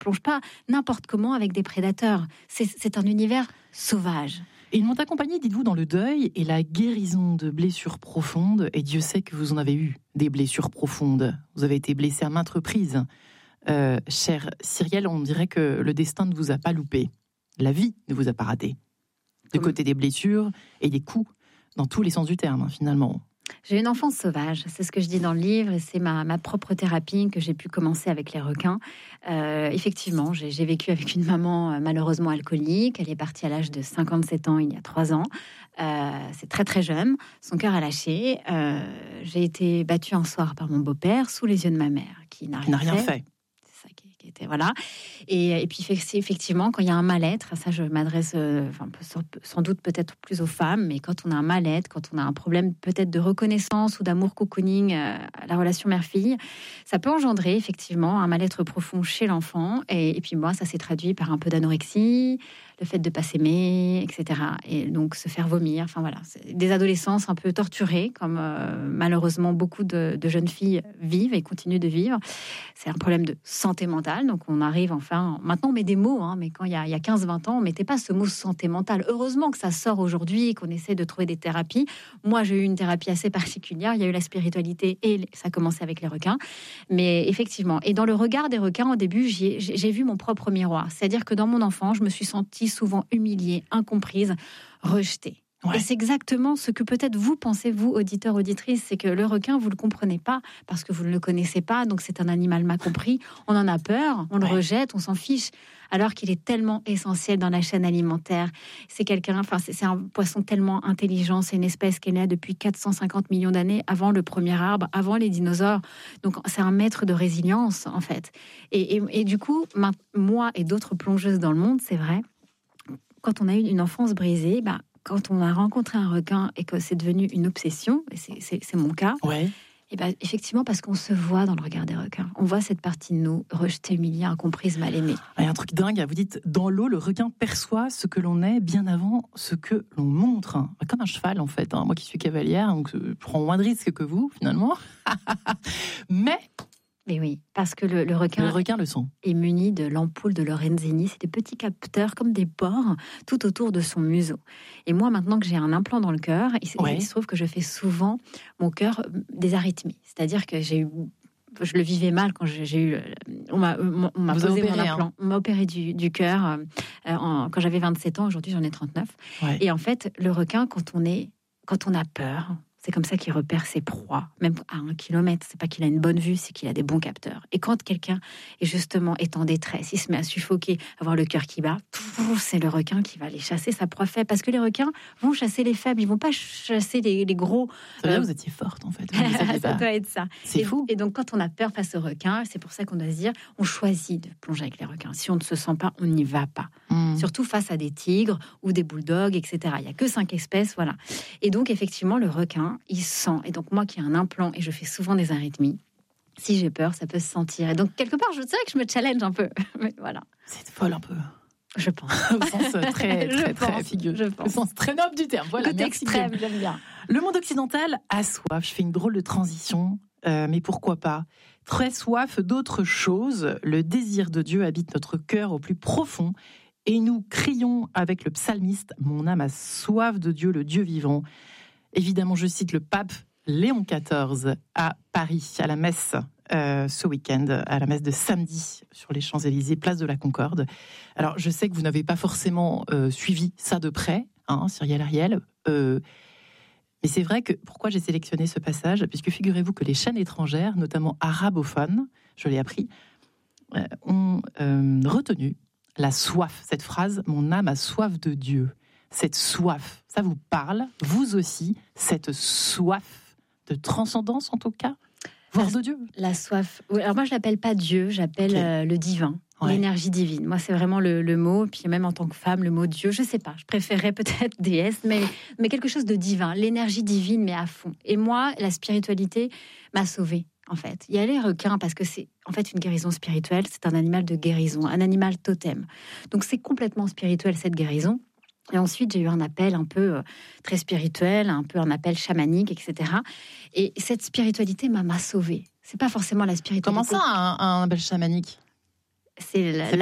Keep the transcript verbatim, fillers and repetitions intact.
plonge pas n'importe comment avec des prédateurs. C'est, c'est un univers sauvage. Et ils m'ont accompagné, dites-vous, dans le deuil et la guérison de blessures profondes. Et Dieu sait que vous en avez eu des blessures profondes. Vous avez été blessé à maintes reprises. Euh, chère Cyrielle, on dirait que le destin ne vous a pas loupé. La vie ne vous a pas raté. Du Comme... côté des blessures et des coups, dans tous les sens du terme, hein, finalement. J'ai une enfance sauvage, c'est ce que je dis dans le livre, et c'est ma, ma propre thérapie que j'ai pu commencer avec les requins. Euh, effectivement, j'ai, j'ai vécu avec une maman euh, malheureusement alcoolique. Elle est partie à l'âge de cinquante-sept ans, il y a trois ans. Euh, c'est très très jeune, son cœur a lâché. Euh, j'ai été battue un soir par mon beau-père sous les yeux de ma mère, qui n'a rien, qui n'a rien fait. fait. C'est ça qui, qui était, voilà. Et, et puis effectivement, quand il y a un mal-être, ça je m'adresse euh, enfin, sans doute peut-être plus aux femmes, mais quand on a un mal-être, quand on a un problème peut-être de reconnaissance ou d'amour cocooning, euh, la relation mère-fille, ça peut engendrer effectivement un mal-être profond chez l'enfant. Et, et puis moi, ça s'est traduit par un peu d'anorexie, le fait de pas s'aimer, et cetera. Et donc se faire vomir. Enfin voilà, c'est des adolescences un peu torturées, comme euh, malheureusement beaucoup de, de jeunes filles vivent et continuent de vivre. C'est un problème de santé mentale. Donc on arrive enfin. Maintenant on met des mots, hein, mais quand il y a, il y a quinze vingt ans, on mettait pas ce mot santé mentale. Heureusement que ça sort aujourd'hui et qu'on essaie de trouver des thérapies. Moi j'ai eu une thérapie assez particulière. Il y a eu la spiritualité et ça a commencé avec les requins. Mais effectivement, et dans le regard des requins, au début, j'ai, j'ai vu mon propre miroir. C'est-à-dire que dans mon enfance, je me suis sentie souvent humiliée, incomprise, rejetée. Ouais. Et c'est exactement ce que peut-être vous pensez, vous, auditeurs, auditrices, c'est que le requin, vous ne le comprenez pas parce que vous ne le connaissez pas, donc c'est un animal mal compris. On en a peur, on ouais. le rejette, on s'en fiche, alors qu'il est tellement essentiel dans la chaîne alimentaire. C'est quelqu'un, enfin, c'est, c'est un poisson tellement intelligent, c'est une espèce qui est là depuis quatre cent cinquante millions d'années, avant le premier arbre, avant les dinosaures. Donc c'est un maître de résilience, en fait. Et, et, et du coup, moi et d'autres plongeuses dans le monde, c'est vrai, quand on a eu une enfance brisée, bah, quand on a rencontré un requin et que c'est devenu une obsession, et c'est, c'est, c'est mon cas, ouais. et ben, effectivement, parce qu'on se voit dans le regard des requins. On voit cette partie de nous, rejetée, humiliée, incomprise, mal aimée. Il y a un truc dingue, vous dites, dans l'eau, le requin perçoit ce que l'on est bien avant ce que l'on montre. Comme un cheval, en fait. Moi qui suis cavalière, donc je prends moins de risques que vous, finalement. Mais... Mais oui, parce que le, le, requin, le requin le sent. Est muni de l'ampoule de Lorenzini. C'est des petits capteurs comme des pores tout autour de son museau. Et moi, maintenant que j'ai un implant dans le cœur, il, ouais. il se trouve que je fais souvent mon cœur des arythmies. C'est-à-dire que j'ai eu, je le vivais mal quand j'ai, j'ai eu, on m'a, on m'a Vous posé opéré, mon implant, hein. on m'a opéré du, du cœur euh, en, quand j'avais vingt-sept ans. Aujourd'hui, j'en ai trente-neuf. Ouais. Et en fait, le requin, quand on est, quand on a peur. C'est comme ça qu'il repère ses proies, même à un kilomètre. C'est pas qu'il a une bonne vue, c'est qu'il a des bons capteurs. Et quand quelqu'un est justement est en détresse, il se met à suffoquer, avoir le cœur qui bat, c'est le requin qui va aller chasser sa proie faible. Parce que les requins vont chasser les faibles, ils vont pas chasser les, les gros. Ça veut dire que vous étiez forte, en fait. Ça doit être ça. C'est et, fou. Et donc, quand on a peur face aux requins, c'est pour ça qu'on doit se dire, on choisit de plonger avec les requins. Si on ne se sent pas, on n'y va pas. Mmh. Surtout face à des tigres ou des bulldogs, et cetera. Il y a que cinq espèces, voilà. Et donc, effectivement, le requin, il sent. Et donc, moi qui ai un implant et je fais souvent des arythmies, si j'ai peur, ça peut se sentir. Et donc, quelque part, je sais que je me challenge un peu. Mais voilà. C'est folle un peu. Je pense. Au sens très, très, pense, très figuré. Je pense. Au sens très noble du terme. Voilà, côté extrême, j'aime bien. Le monde occidental a soif. Je fais une drôle de transition, euh, mais pourquoi pas. Très soif d'autre chose. Le désir de Dieu habite notre cœur au plus profond. Et nous crions avec le psalmiste, mon âme a soif de Dieu, le Dieu vivant. Évidemment, je cite le pape Léon quatorze à Paris, à la messe euh, ce week-end, à la messe de samedi sur les Champs-Élysées, place de la Concorde. Alors, je sais que vous n'avez pas forcément euh, suivi ça de près, hein, Cyrielle Ariel, euh, mais c'est vrai que, pourquoi j'ai sélectionné ce passage, puisque figurez-vous que les chaînes étrangères, notamment arabophones, je l'ai appris, euh, ont euh, retenu la soif, cette phrase « Mon âme a soif de Dieu ». Cette soif, ça vous parle, vous aussi, cette soif de transcendance en tout cas, voire de Dieu. La soif, oui, alors moi je l'appelle pas Dieu, j'appelle okay. euh, le divin, ouais. l'énergie divine. Moi c'est vraiment le, le mot, puis même en tant que femme, le mot Dieu, je sais pas, je préférais peut-être déesse, mais, mais quelque chose de divin, l'énergie divine mais à fond. Et moi, la spiritualité m'a sauvée. En fait, il y a les requins parce que c'est en fait une guérison spirituelle, c'est un animal de guérison, un animal totem. Donc c'est complètement spirituel cette guérison. Et ensuite, j'ai eu un appel un peu euh, très spirituel, un peu un appel chamanique, et cetera. Et cette spiritualité m'a, m'a sauvée. C'est pas forcément la spiritualité. Comment ça, un, un appel chamanique ? c'est la,